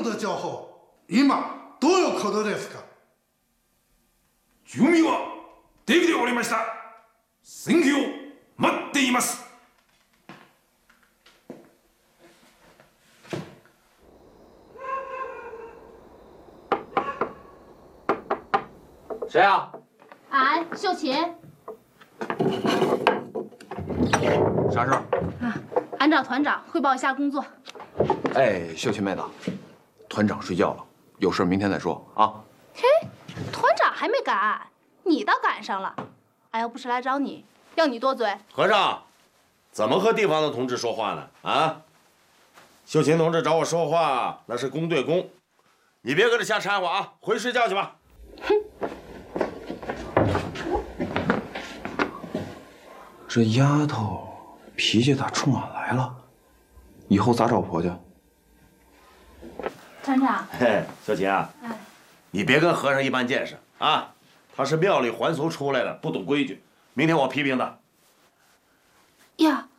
的叫好，今どういうことですか？ 準備はできておりました。選挙を待っています。 谁啊？ 俺秀琴。 啥事儿？ 啊，俺找团长汇报一下工作。 哎，秀琴妹子，团长睡觉了，有事明天再说啊。 嘿，团长还没赶，你倒赶上了。俺要不是来找你，要你多嘴。 和尚，怎么和地方的同志说话呢？啊，秀琴同志找我说话，那是公对公，你别搁这瞎掺和啊，回去睡觉去吧。 哼。 这丫头脾气咋冲俺来了？以后咋找婆家？ 团长， 嘿，秀琴啊， 哎， 你别跟和尚一般见识啊！他是庙里还俗出来的，不懂规矩。明天我批评他。 呀，